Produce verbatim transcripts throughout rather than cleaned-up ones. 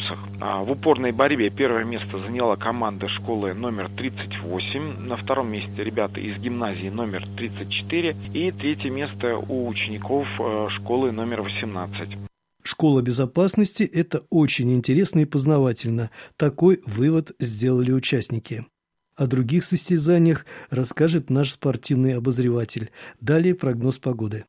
градусах. В упорной борьбе первое место заняла команда школы номер тридцать восемь. На втором месте ребята из гимназии номер тридцать четыре. И третье место у учеников школы номер восемнадцать. Школа безопасности – это очень интересно и познавательно. Такой вывод сделали участники. О других состязаниях расскажет наш спортивный обозреватель. Далее прогноз погоды.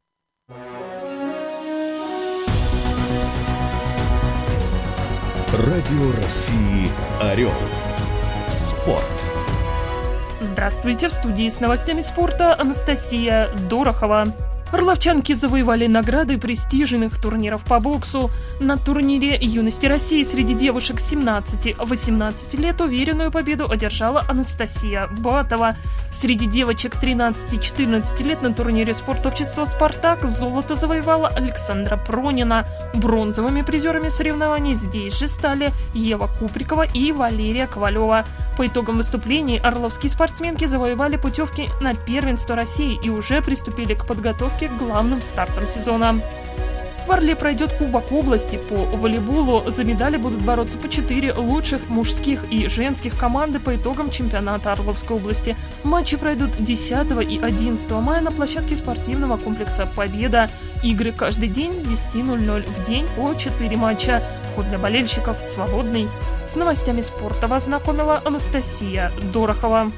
Радио России «Орел». Спорт. Здравствуйте, в студии с новостями спорта Анастасия Дорохова. Орловчанки завоевали награды престижных турниров по боксу. На турнире «Юности России» среди девушек семнадцати-восемнадцати лет уверенную победу одержала Анастасия Батова. Среди девочек тринадцати-четырнадцати лет на турнире спортобщества «Спартак» золото завоевала Александра Пронина. Бронзовыми призерами соревнований здесь же стали Ева Куприкова и Валерия Ковалева. По итогам выступлений орловские спортсменки завоевали путевки на первенство России и уже приступили к подготовке к главным стартам сезона. В Орле пройдет Кубок области по волейболу. За медали будут бороться по четыре лучших мужских и женских команды по итогам чемпионата Орловской области. Матчи пройдут десятого и одиннадцатого мая на площадке спортивного комплекса «Победа». Игры каждый день с десяти ноль-ноль в день по четыре матча. Вход для болельщиков свободный. С новостями спорта вас знакомила Анастасия Дорохова.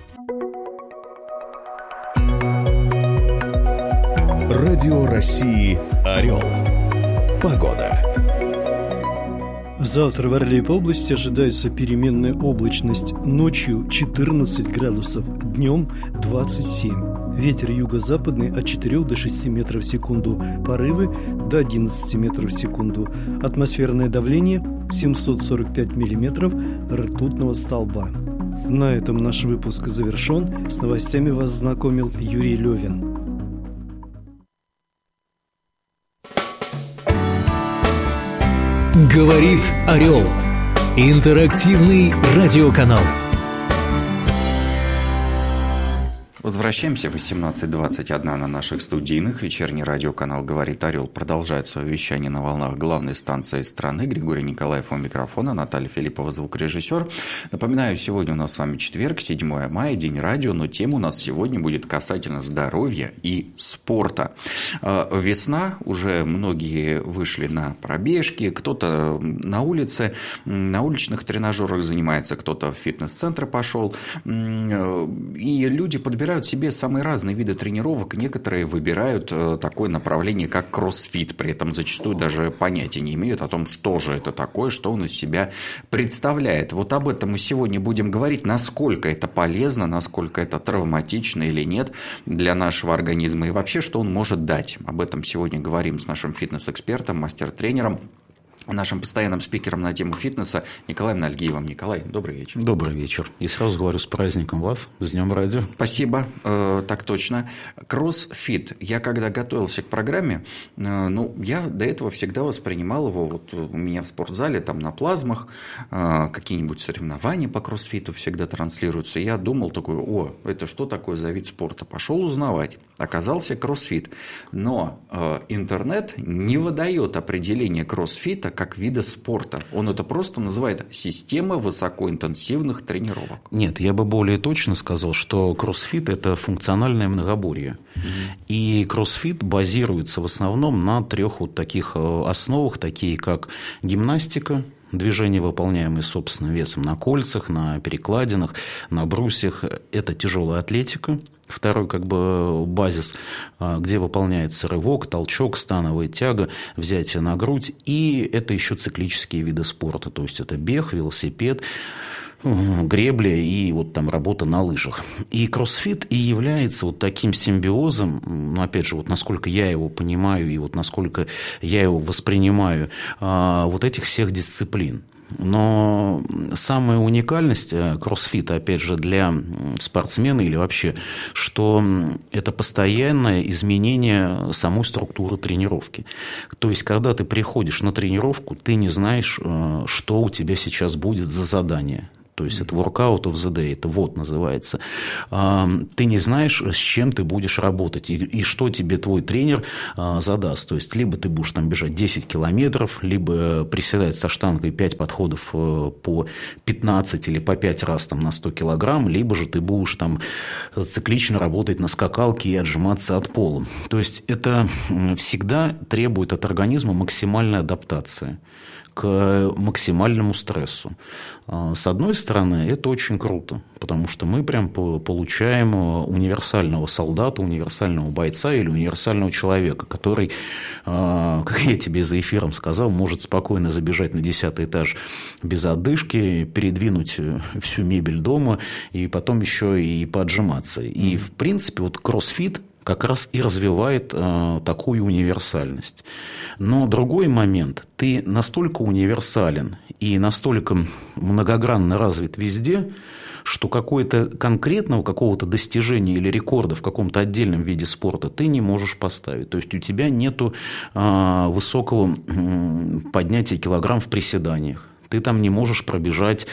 Радио России «Орел». Погода. Завтра в Орле и по области ожидается переменная облачность. Ночью четырнадцать градусов, днем двадцать семь. Ветер юго-западный от четырёх до шести метров в секунду. Порывы до одиннадцати метров в секунду. Атмосферное давление семьсот сорок пять миллиметров ртутного столба. На этом наш выпуск завершен. С новостями вас знакомил Юрий Левин. Говорит Орел. Интерактивный радиоканал. Возвращаемся в восемнадцать двадцать один на наших студийных. Вечерний радиоканал «Говорит Орел» продолжает свое вещание на волнах главной станции страны. Григорий Николаев у микрофона, Наталья Филиппова, звукорежиссер. Напоминаю, сегодня у нас с вами четверг, седьмое мая, день радио, но тема у нас сегодня будет касательно здоровья и спорта. Весна, уже многие вышли на пробежки, кто-то на улице, на уличных тренажерах занимается, кто-то в фитнес-центр пошел. И люди подбирают себе самые разные виды тренировок. Некоторые выбирают такое направление, как кроссфит. При этом зачастую даже понятия не имеют о том, что же это такое, что он из себя представляет. Вот об этом мы сегодня будем говорить, насколько это полезно, насколько это травматично или нет для нашего организма и вообще, что он может дать. Об этом сегодня говорим с нашим фитнес-экспертом, мастер-тренером, нашим постоянным спикером на тему фитнеса Николаем Нальгиевым. Николай, добрый вечер. Добрый вечер. И сразу говорю с праздником вас, с Днем радио. Спасибо, э, так точно. Кроссфит. Я когда готовился к программе, э, ну, я до этого всегда воспринимал его, вот у меня в спортзале, там на плазмах, э, какие-нибудь соревнования по кроссфиту всегда транслируются. И я думал такой, о, это что такое за вид спорта? Пошел узнавать. Оказался кроссфит. Но э, интернет не выдает определение кроссфита как вида спорта. Он это просто называет система высокоинтенсивных тренировок. Нет, я бы более точно сказал, что кроссфит – это функциональное многоборье. Mm-hmm. И кроссфит базируется в основном на трех вот таких основах, такие как гимнастика, движения, выполняемые собственным весом на кольцах, на перекладинах, на брусьях. Это тяжелая атлетика. Второй как бы базис, где выполняется рывок, толчок, становая тяга, взятие на грудь. И это еще циклические виды спорта. То есть это бег, велосипед, гребля и вот там работа на лыжах. И кроссфит и является вот таким симбиозом, ну, опять же, вот насколько я его понимаю и вот насколько я его воспринимаю, вот этих всех дисциплин. Но самая уникальность кроссфита, опять же, для спортсмена или вообще, что это постоянное изменение самой структуры тренировки. То есть, когда ты приходишь на тренировку, ты не знаешь, что у тебя сейчас будет за задание. То есть, это workout of the day, это вот называется. Ты не знаешь, с чем ты будешь работать и, и что тебе твой тренер задаст. То есть, либо ты будешь там бежать десять километров, либо приседать со штангой пять подходов по пятнадцать или по пять раз там, на сто килограмм, либо же ты будешь там циклично работать на скакалке и отжиматься от пола. То есть, это всегда требует от организма максимальной адаптации к максимальному стрессу. С одной стороны, это очень круто, потому что мы прям получаем универсального солдата, универсального бойца или универсального человека, который, как я тебе за эфиром сказал, может спокойно забежать на десятый этаж без одышки, передвинуть всю мебель дома и потом еще и поотжиматься. И, в принципе, вот кроссфит как раз и развивает э, такую универсальность. Но другой момент, ты настолько универсален и настолько многогранно развит везде, что какое-то конкретного какого-то достижения или рекорда в каком-то отдельном виде спорта ты не можешь поставить. То есть, у тебя нет э, высокого э, поднятия килограмм в приседаниях. Ты там не можешь пробежать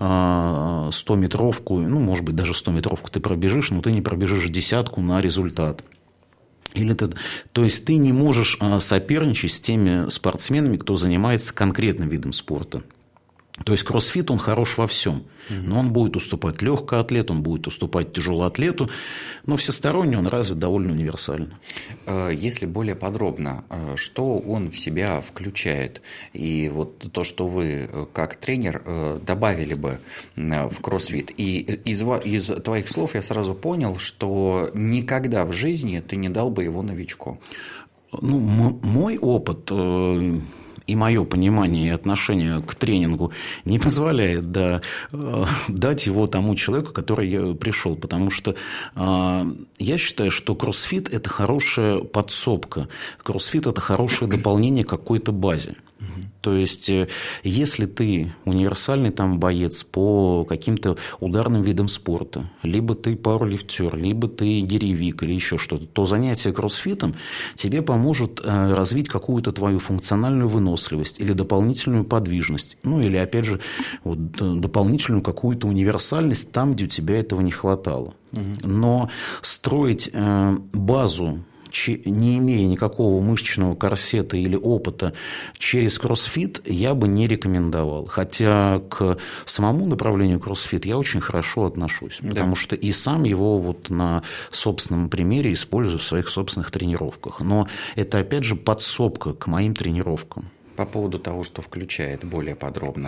стометровку, ну, может быть, даже стометровку ты пробежишь, но ты не пробежишь десятку на результат. Или ты, то есть, ты не можешь соперничать с теми спортсменами, кто занимается конкретным видом спорта. То есть, кроссфит, он хорош во всем. Но он будет уступать легкоатлету, он будет уступать тяжелоатлету, но всесторонне он развит довольно универсально. Если более подробно, что он в себя включает? И вот то, что вы как тренер добавили бы в кроссфит. И из, из твоих слов я сразу понял, что никогда в жизни ты не дал бы его новичку. Ну, м- мой опыт... И мое понимание и отношение к тренингу не позволяет да, дать его тому человеку, который пришел. Потому что э, я считаю, что кроссфит – это хорошая подсобка. Кроссфит – это хорошее дополнение к какой-то базе. То есть, если ты универсальный там боец по каким-то ударным видам спорта, либо ты пауэрлифтер, либо ты гиревик или еще что-то, то занятие кроссфитом тебе поможет развить какую-то твою функциональную выносливость или дополнительную подвижность, ну или, опять же, вот, дополнительную какую-то универсальность там, где у тебя этого не хватало. Угу. Но строить э, базу, не имея никакого мышечного корсета или опыта через кроссфит, я бы не рекомендовал. Хотя к самому направлению кроссфит я очень хорошо отношусь. Да. Потому что и сам его вот на собственном примере использую в своих собственных тренировках. Но это, опять же, подсобка к моим тренировкам. По поводу того, что включает, более подробно.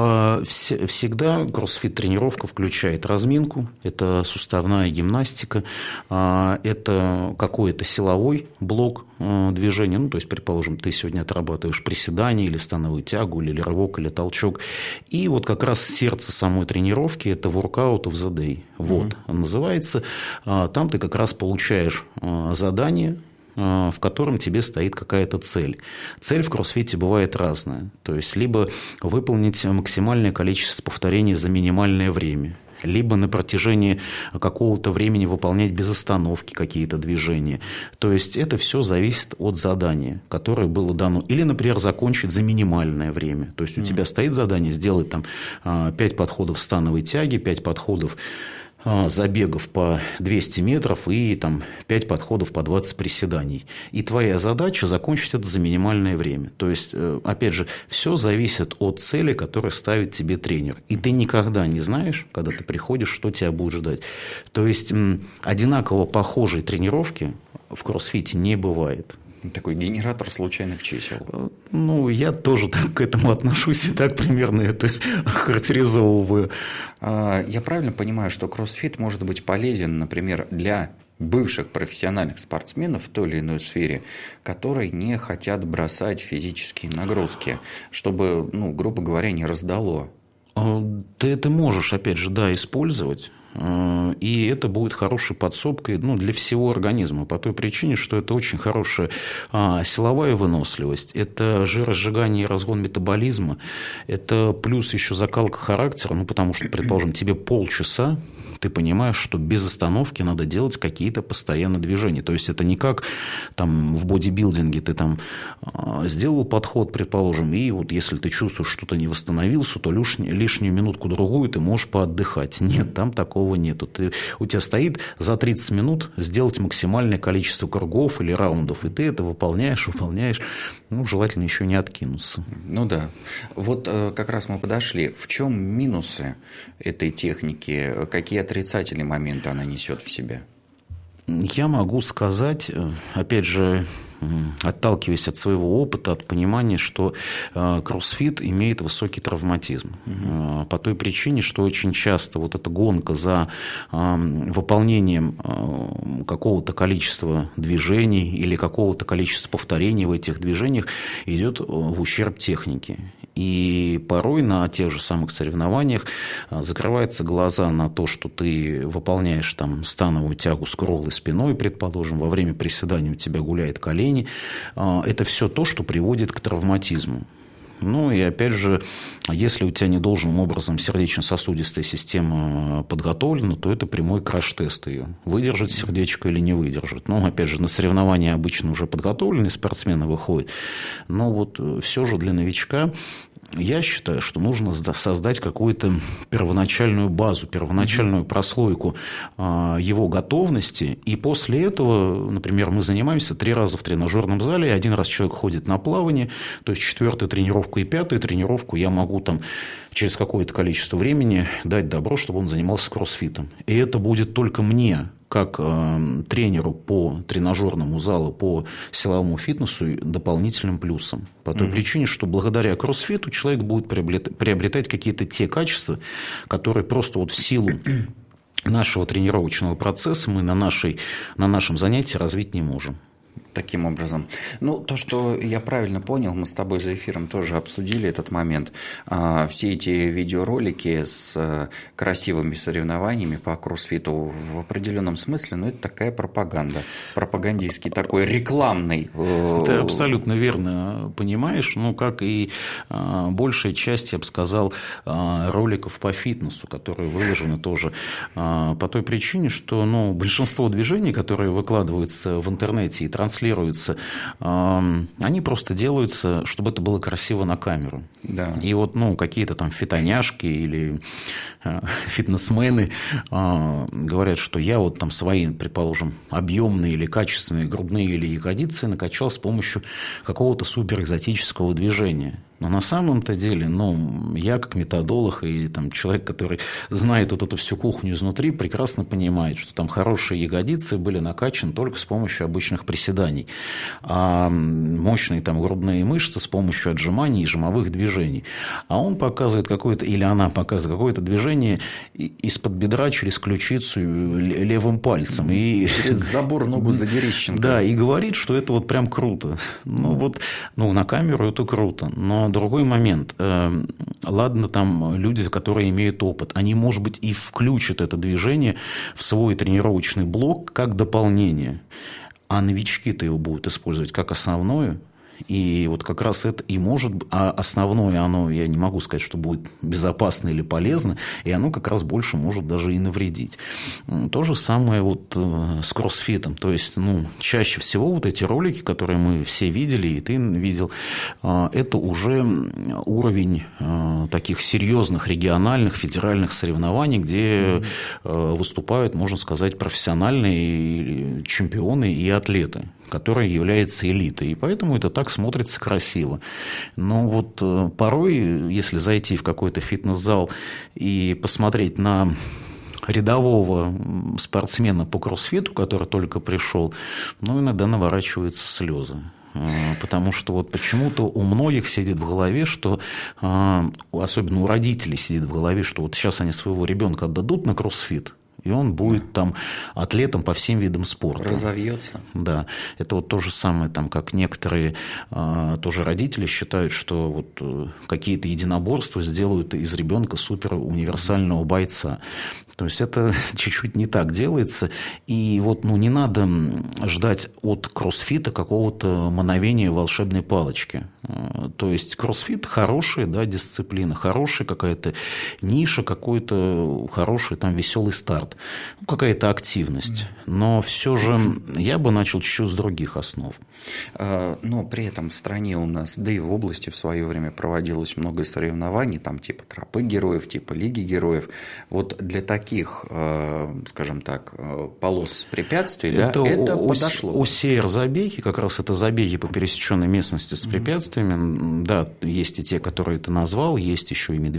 Всегда кроссфит-тренировка включает разминку, это суставная гимнастика, это какой-то силовой блок движения. Ну, то есть, предположим, ты сегодня отрабатываешь приседание или становую тягу, или рывок, или толчок. И вот как раз сердце самой тренировки – это workout of the day. Вот, mm-hmm. он называется. Там ты как раз получаешь задание, в котором тебе стоит какая-то цель. Цель в кроссфите бывает разная. То есть, либо выполнить максимальное количество повторений за минимальное время, либо на протяжении какого-то времени выполнять без остановки какие-то движения. То есть, это все зависит от задания, которое было дано. Или, например, закончить за минимальное время. То есть, у mm. тебя стоит задание сделать там пять подходов становой тяги, пять подходов забегов по двести метров и там, пять подходов по двадцать приседаний. И твоя задача закончить это за минимальное время. То есть, опять же, все зависит от цели, которую ставит тебе тренер. И ты никогда не знаешь, когда ты приходишь, что тебя будет ждать. То есть, одинаково похожей тренировки в кроссфите не бывает. Такой генератор случайных чисел. Ну, я тоже так к этому отношусь и так примерно это характеризовываю. Я правильно понимаю, что кроссфит может быть полезен, например, для бывших профессиональных спортсменов в той или иной сфере, которые не хотят бросать физические нагрузки, чтобы, ну, грубо говоря, не раздало? Ты это можешь, опять же, да, использовать. И это будет хорошей подсобкой, ну, для всего организма, по той причине, что это очень хорошая силовая выносливость, это жиросжигание и разгон метаболизма, это плюс еще закалка характера, ну, потому что, предположим, тебе полчаса, ты понимаешь, что без остановки надо делать какие-то постоянные движения. То есть это не как там, в бодибилдинге ты там сделал подход, предположим, и вот если ты чувствуешь, что ты не восстановился, то лишнюю, лишнюю минутку-другую ты можешь поотдыхать. Нет, там такого нету. Ты, у тебя стоит за тридцать минут сделать максимальное количество кругов или раундов, и ты это выполняешь, выполняешь. Ну, желательно еще не откинуться. Ну да. Вот как раз мы подошли. В чем минусы этой техники? Какие отрицательные моменты она несет в себе? Я могу сказать, опять же, отталкиваясь от своего опыта, от понимания, что кроссфит имеет высокий травматизм. Угу. По той причине, что очень часто вот эта гонка за выполнением какого-то количества движений или какого-то количества повторений в этих движениях идет в ущерб технике. И порой на тех же самых соревнованиях закрываются глаза на то, что ты выполняешь там становую тягу с круглой спиной, предположим, во время приседания у тебя гуляет колени. Это все то, что приводит к травматизму. Ну и опять же, если у тебя недолжным образом сердечно-сосудистая система подготовлена, то это прямой краш-тест ее. Выдержит сердечко или не выдержит. Ну, опять же, на соревнования обычно уже подготовленные спортсмены выходят. Но вот все же для новичка я считаю, что нужно создать какую-то первоначальную базу, первоначальную прослойку его готовности. И после этого, например, мы занимаемся три раза в тренажерном зале. Один раз человек ходит на плавание, то есть четвертую тренировку и пятую тренировку я могу там через какое-то количество времени дать добро, чтобы он занимался кроссфитом. И это будет только мне, как э, тренеру по тренажерному залу, по силовому фитнесу, дополнительным плюсом. По той mm-hmm. причине, что благодаря кроссфиту человек будет приобретать, приобретать какие-то те качества, которые просто вот в силу нашего тренировочного процесса мы на, нашей, на нашем занятии развить не можем. Таким образом. Ну, то, что я правильно понял, мы с тобой за эфиром тоже обсудили этот момент. Все эти видеоролики с красивыми соревнованиями по кроссфиту в определенном смысле, ну, это такая пропаганда. Пропагандистский такой рекламный. Ты абсолютно верно понимаешь. Ну, как и большая часть, я бы сказал, роликов по фитнесу, которые выложены тоже по той причине, что ну, большинство движений, которые выкладываются в интернете и транслируются, они просто делаются, чтобы это было красиво на камеру. Да. И вот ну, какие-то там фитоняшки или фитнесмены говорят, что я вот там свои, предположим, объемные или качественные грудные или ягодицы накачал с помощью какого-то суперэкзотического движения. Но на самом-то деле, ну, я как методолог и там, человек, который знает вот эту всю кухню изнутри, прекрасно понимает, что там хорошие ягодицы были накачаны только с помощью обычных приседаний, а мощные там грудные мышцы с помощью отжиманий и жимовых движений. А он показывает какое-то, или она показывает какое-то движение из-под бедра через ключицу левым пальцем. И... Через забор ногу Задерищенко. Да, и говорит, что это вот прям круто. Ну, вот, ну, на камеру это круто, но другой момент. Ладно, там люди, которые имеют опыт, они, может быть, и включат это движение в свой тренировочный блок как дополнение. А новички-то его будут использовать как основное. И вот как раз это и может быть, а основное оно, я не могу сказать, что будет безопасно или полезно, и оно как раз больше может даже и навредить. То же самое вот с кроссфитом. То есть, ну, чаще всего вот эти ролики, которые мы все видели, и ты видел, это уже уровень таких серьезных региональных, федеральных соревнований, где mm-hmm. выступают, можно сказать, профессиональные чемпионы и атлеты, которая является элитой. И поэтому это так смотрится красиво. Но вот порой, если зайти в какой-то фитнес-зал и посмотреть на рядового спортсмена по кроссфиту, который только пришел, ну, иногда наворачиваются слезы. Потому что вот почему-то у многих сидит в голове, что, особенно у родителей сидит в голове, что вот сейчас они своего ребенка отдадут на кроссфит, и он будет там атлетом по всем видам спорта. Разовьется. Да. Это вот то же самое, там, как некоторые а, тоже родители считают, что вот какие-то единоборства сделают из ребенка супер универсального бойца. То есть это чуть-чуть не так делается. И вот ну, не надо ждать от кроссфита какого-то мановения волшебной палочки. То есть кроссфит хорошая, да, дисциплина, хорошая какая-то ниша, какой-то хороший там веселый старт, какая-то активность. Но все же я бы начал чуть-чуть с других основ. Но при этом в стране у нас, да и в области в свое время проводилось много соревнований, там типа тропы героев, типа лиги героев. Вот для таких, скажем так, полос препятствий, это, да, это у, подошло. У сеер-забеги, как раз это забеги по пересеченной местности с препятствиями, mm-hmm. да, есть и те, которые ты назвал, есть еще и медведь.